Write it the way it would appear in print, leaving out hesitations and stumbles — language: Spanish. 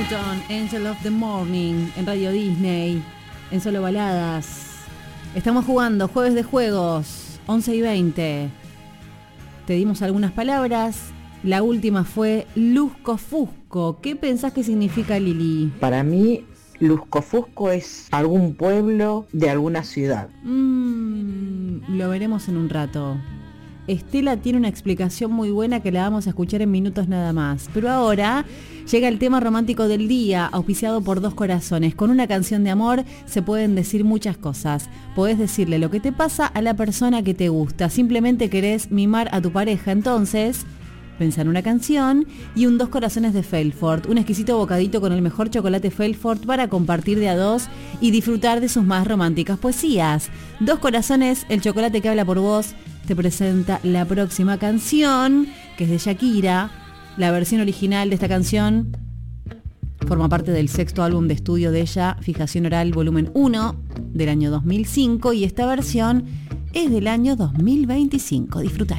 Hamilton, Angel of the Morning, en Radio Disney, en Solo Baladas. Estamos jugando Jueves de Juegos, 11:20. Te dimos algunas palabras. La última fue lusco-fusco. ¿Qué pensás que significa, Lili? Para mí, lusco-fusco es algún pueblo de alguna ciudad. Lo veremos en un rato. Estela tiene una explicación muy buena que la vamos a escuchar en minutos nada más. Pero ahora llega el tema romántico del día, auspiciado por Dos Corazones. Con una canción de amor se pueden decir muchas cosas. Podés decirle lo que te pasa a la persona que te gusta. Simplemente querés mimar a tu pareja. Entonces, pensá en una canción y un Dos Corazones de Felfort. Un exquisito bocadito con el mejor chocolate Felfort para compartir de a dos y disfrutar de sus más románticas poesías. Dos Corazones, el chocolate que habla por vos, te presenta la próxima canción, que es de Shakira. La versión original de esta canción forma parte del sexto álbum de estudio de ella, Fijación Oral Volumen 1, del año 2005, y esta versión es del año 2025. Disfrútala.